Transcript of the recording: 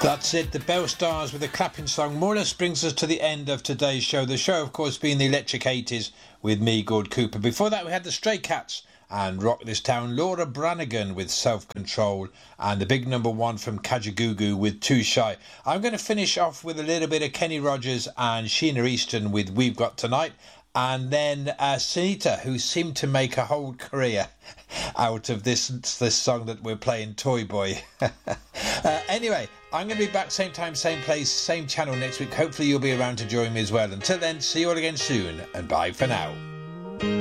That's it, the Bell Stars with a clapping song more or less brings us to the end of today's show. The show, of course, being the Electric 80s with me, Gord Cooper. Before that, we had the Stray Cats and Rock This Town, Laura Branigan with Self Control, and the big number one from Kajagoogoo with Too Shy. I'm going to finish off with a little bit of Kenny Rogers and Sheena Easton with We've Got Tonight, and then Sunita, who seemed to make a whole career out of this song that we're playing, Toy Boy. Anyway, I'm going to be back same time, same place, same channel next week. Hopefully you'll be around to join me as well. Until then, see you all again soon, and bye for now.